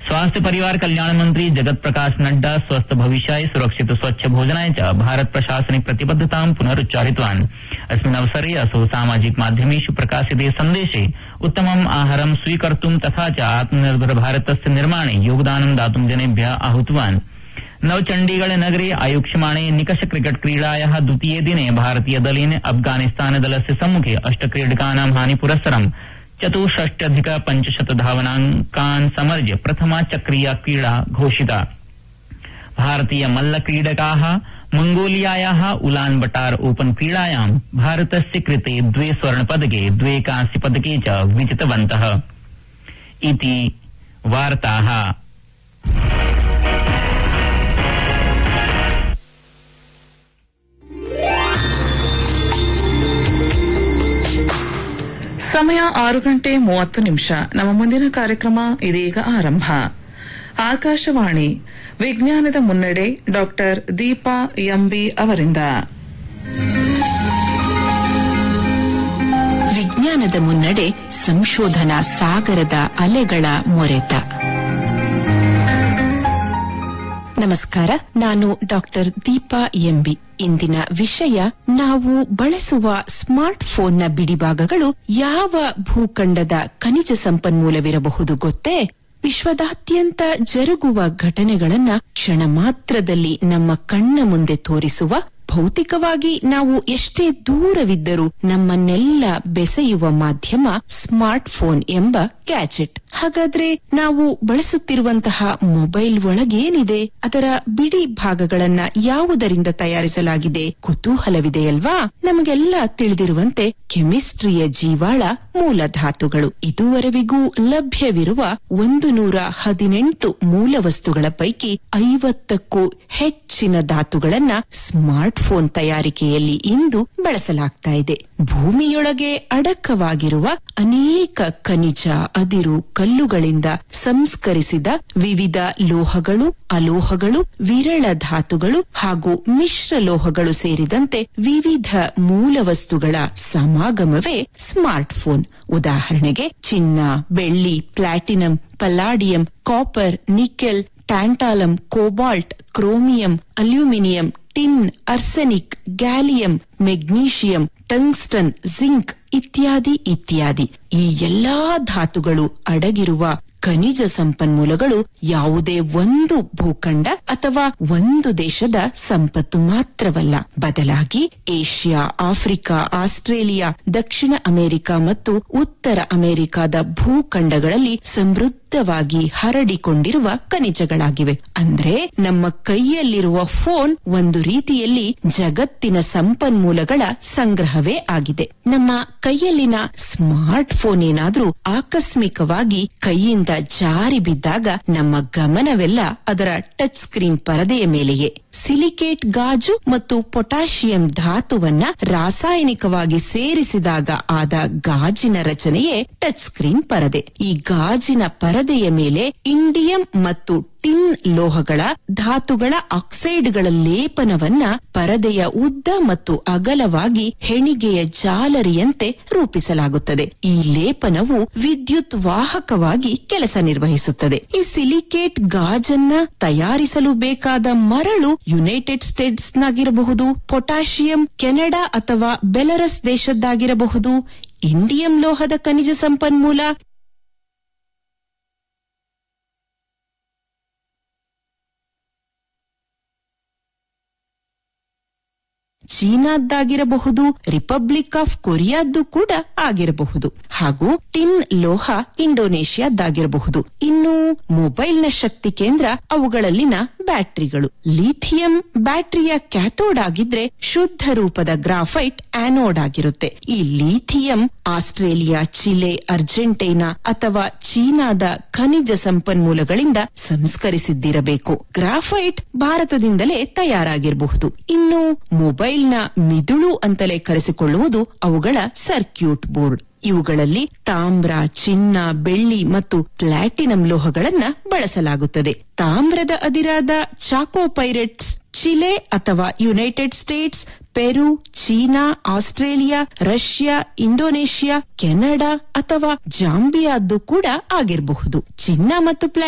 स्वास्थ्य परिवार कल्याण मंत्री जगत प्रकाश नड्डा स्वस्थ भविष्याय सुरक्षित स्वच्छ भोजनाय च भारत प्रशासनिक प्रतिबद्धतां पुनरुच्चारितवान्। अस्मिन् अवसरे असौ सामाजिक माध्यमेषु प्रकाशिते सन्देशे उत्तमम् आहारं स्वीकर्तुं तथा च आत्मनिर्भर भारतस्य निर्माणे योगदानं दातुं जनेभ्यः आहूतवान्। नवचण्डीगढ़ नगरे आयोक्ष्यमाणे निकष क्रिकेट क्रीडायाः द्वितीये दिने भारतीय दलेन अफगानिस्तान दलस्य सम्मुखे 8 क्रीडकानां हानिपुरस्सरं 64,500 धावनाङ्कान् समर्ज्य प्रथमा चक्रीया क्रीडा घोषिता। भारतीय मल्लक्रीडकाः मंगोलियायाः उलान बटार ओपन क्रीडायां भारतस्य कृते 2 स्वर्णपदके 2 कांस्यपदके च विजितवन्तः। इति वार्ताः। ಸಮಯ 6:30 ನಮ್ಮ ಮುಂದಿನ ಕಾರ್ಯಕ್ರಮ ಇದೀಗ ಆರಂಭ. ಆಕಾಶವಾಣಿ ವಿಜ್ಞಾನದ ಮುನ್ನಡೆ ಡಾಕ್ಟರ್ ದೀಪಾ ಎಂಬಿ ಅವರಿಂದ. ವಿಜ್ಞಾನದ ಮುನ್ನಡೆ ಸಂಶೋಧನಾ ಸಾಗರದ ಅಲೆಗಳ ಮೊರೆತ. ನಮಸ್ಕಾರ, ನಾನು ಡಾಕ್ಟರ್ ದೀಪಾ ಎಂಬಿ. ಇಂದಿನ ವಿಷಯ, ನಾವು ಬಳಸುವ ಸ್ಮಾರ್ಟ್ ಫೋನ್ನ ಬಿಡಿಭಾಗಗಳು ಯಾವ ಭೂಖಂಡದ ಖನಿಜ ಸಂಪನ್ಮೂಲವಿರಬಹುದು ಗೊತ್ತೇ? ವಿಶ್ವದಾದ್ಯಂತ ಜರುಗುವ ಘಟನೆಗಳನ್ನ ಕ್ಷಣ ಮಾತ್ರದಲ್ಲಿ ನಮ್ಮ ಕಣ್ಣ ಮುಂದೆ ತೋರಿಸುವ, ಭೌತಿಕವಾಗಿ ನಾವು ಎಷ್ಟೇ ದೂರವಿದ್ದರೂ ನಮ್ಮನ್ನೆಲ್ಲ ಬೆಸೆಯುವ ಮಾಧ್ಯಮ ಸ್ಮಾರ್ಟ್ ಫೋನ್ ಎಂಬ ಗ್ಯಾಜೆಟ್. ಹಾಗಾದ್ರೆ ನಾವು ಬಳಸುತ್ತಿರುವಂತಹ ಮೊಬೈಲ್ ಒಳಗೇನಿದೆ? ಅದರ ಬಿಡಿ ಭಾಗಗಳನ್ನ ಯಾವುದರಿಂದ ತಯಾರಿಸಲಾಗಿದೆ? ಕುತೂಹಲವಿದೆಯಲ್ವಾ? ನಮಗೆಲ್ಲ ತಿಳಿದಿರುವಂತೆ ಕೆಮಿಸ್ಟ್ರಿಯ ಜೀವಾಳ ಮೂಲ ಧಾತುಗಳು. ಇದುವರೆವಿಗೂ ಲಭ್ಯವಿರುವ 118 ಮೂಲ ವಸ್ತುಗಳ ಪೈಕಿ 50ಕ್ಕೂ ಹೆಚ್ಚಿನ ಧಾತುಗಳನ್ನ ಸ್ಮಾರ್ಟ್ ಫೋನ್ ತಯಾರಿಕೆಯಲ್ಲಿ ಇಂದು ಬಳಸಲಾಗ್ತಾ ಇದೆ. ಭೂಮಿಯೊಳಗೆ ಅಡಕವಾಗಿರುವ ಅನೇಕ ಖನಿಜ, ಅದಿರು, ಕಲ್ಲುಗಳಿಂದ ಸಂಸ್ಕರಿಸಿದ ವಿವಿಧ ಲೋಹಗಳು, ಅಲೋಹಗಳು, ವಿರಳ ಧಾತುಗಳು ಹಾಗೂ ಮಿಶ್ರ ಲೋಹಗಳು ಸೇರಿದಂತೆ ವಿವಿಧ ಮೂಲ ವಸ್ತುಗಳ ಸಮಾಗಮವೇ ಸ್ಮಾರ್ಟ್ ಫೋನ್. ಉದಾಹರಣೆಗೆ ಚಿನ್ನ, ಬೆಳ್ಳಿ, platinum, ಪಲ್ಲಾಡಿಯಂ, copper, nickel, tantalum, cobalt, chromium, aluminium, tin, arsenic, gallium, magnesium, tungsten, zinc ಇತ್ಯಾದಿ ಇತ್ಯಾದಿ. ಈ ಎಲ್ಲಾ ಧಾತುಗಳು ಅಡಗಿರುವ ಖನಿಜ ಸಂಪನ್ಮೂಲಗಳು ಯಾವುದೇ ಒಂದು ಭೂಖಂಡ ಅಥವಾ ಒಂದು ದೇಶದ ಸಂಪತ್ತು ಮಾತ್ರವಲ್ಲ. ಬದಲಾಗಿ ಏಷ್ಯಾ, ಆಫ್ರಿಕಾ, ಆಸ್ಟ್ರೇಲಿಯಾ, ದಕ್ಷಿಣ ಅಮೆರಿಕ ಮತ್ತು ಉತ್ತರ ಅಮೆರಿಕಾದ ಭೂಖಂಡಗಳಲ್ಲಿ ಸಮೃದ್ಧವಾಗಿ ಹರಡಿಕೊಂಡಿರುವ ಖನಿಜಗಳಾಗಿವೆ. ಅಂದ್ರೆ ನಮ್ಮ ಕೈಯಲ್ಲಿರುವ ಫೋನ್ ಒಂದು ರೀತಿಯಲ್ಲಿ ಜಗತ್ತಿನ ಸಂಪನ್ಮೂಲಗಳ ಸಂಗ್ರಹವೇ ಆಗಿದೆ. ನಮ್ಮ ಕೈಯಲ್ಲಿನ ಸ್ಮಾರ್ಟ್ ಫೋನ್ ಏನಾದ್ರೂ ಆಕಸ್ಮಿಕವಾಗಿ ಕೈಯಿಂದ ಜಾರಿ ಬಿದ್ದಾಗ ನಮ್ಮ ಗಮನವೆಲ್ಲ ಅದರ ಟಚ್ ಸ್ಕ್ರೀನ್ ಪರದೆಯ ಮೇಲೆಯೇ. ಸಿಲಿಕೇಟ್ ಗಾಜು ಮತ್ತು ಪೊಟ್ಯಾಷಿಯಂ ಧಾತುವನ್ನ ರಾಸಾಯನಿಕವಾಗಿ ಸೇರಿಸಿದಾಗ ಆದ ಗಾಜಿನ ರಚನೆಯೇ ಟಚ್ ಸ್ಕ್ರೀನ್ ಪರದೆ. ಈ ಗಾಜಿನ ಪರದೆಯ ಮೇಲೆ ಇಂಡಿಯಂ ಮತ್ತು ಟಿನ್ ಲೋಹಗಳ ಧಾತುಗಳ ಆಕ್ಸೈಡ್ಗಳ ಲೇಪನವನ್ನ ಪರದೆಯ ಉದ್ದ ಮತ್ತು ಅಗಲವಾಗಿ ಹೆಣಿಗೆಯ ಜಾಲರಿಯಂತೆ ರೂಪಿಸಲಾಗುತ್ತದೆ. ಈ ಲೇಪನವು ವಿದ್ಯುತ್ ವಾಹಕವಾಗಿ ಕೆಲಸ ನಿರ್ವಹಿಸುತ್ತದೆ. ಈ ಸಿಲಿಕೇಟ್ ಗಾಜನ್ನ ತಯಾರಿಸಲು ಬೇಕಾದ ಮರಳು ಯುನೈಟೆಡ್ ಸ್ಟೇಟ್ಸ್ ನಾಗಿರಬಹುದು, ಪೊಟ್ಯಾಷಿಯಂ ಕೆನಡಾ ಅಥವಾ ಬೆಲರಸ್ ದೇಶದ್ದಾಗಿರಬಹುದು. ಇಂಡಿಯಂ ಲೋಹದ ಖನಿಜ ಸಂಪನ್ಮೂಲ ಚೀನಾದ್ದಾಗಿರಬಹುದು, ರಿಪಬ್ಲಿಕ್ ಆಫ್ ಕೊರಿಯಾದ್ದು ಕೂಡ ಆಗಿರಬಹುದು, ಹಾಗೂ ಟಿನ್ ಲೋಹ ಇಂಡೋನೇಷಿಯಾದ್ದಾಗಿರಬಹುದು. ಇನ್ನು ಮೊಬೈಲ್ನ ಶಕ್ತಿ ಕೇಂದ್ರ ಅವುಗಳಲ್ಲಿನ ಬ್ಯಾಟರಿಗಳು. ಲಿಥಿಯಂ ಬ್ಯಾಟರಿಯ ಕ್ಯಾಥೋಡ್ ಆಗಿದ್ರೆ ಶುದ್ಧ ರೂಪದ ಗ್ರಾಫೈಟ್ ಆನೋಡ್ ಆಗಿರುತ್ತೆ. ಈ ಲಿಥಿಯಂ ಆಸ್ಟ್ರೇಲಿಯಾ, ಚಿಲೆ, ಅರ್ಜೆಂಟೈನಾ ಅಥವಾ ಚೀನಾದ ಖನಿಜ ಸಂಪನ್ಮೂಲಗಳಿಂದ ಸಂಸ್ಕರಿಸಿದ್ದಿರಬೇಕು. ಗ್ರಾಫೈಟ್ ಭಾರತದಿಂದಲೇ ತಯಾರಾಗಿರಬಹುದು. ಇನ್ನು ಮೊಬೈಲ್ನ ಮಿದುಳು ಅಂತಲೇ ಕರೆಸಿಕೊಳ್ಳುವುದು ಅವುಗಳ ಸರ್ಕ್ಯೂಟ್ ಬೋರ್ಡ್. ಇವುಗಳಲ್ಲಿ ತಾಮ್ರ, ಚಿನ್ನ, ಬೆಳ್ಳಿ ಮತ್ತು ಪ್ಲಾಟಿನಂ ಲೋಹಗಳನ್ನ ಬಳಸಲಾಗುತ್ತದೆ. ತಾಮ್ರದ ಅದಿರಾದ ಚಾಕೋ ಪೈರೆಟ್ಸ್ ಚಿಲೆ ಅಥವಾ ಯುನೈಟೆಡ್ ಸ್ಟೇಟ್ಸ್, ಪೆರು, China, Australia, Russia, Indonesia, Canada ಅಥವಾ ಜಾಂಬಿಯಾದ್ದು ಕೂಡ ಆಗಿರಬಹುದು. ಚಿನ್ನ ಮತ್ತು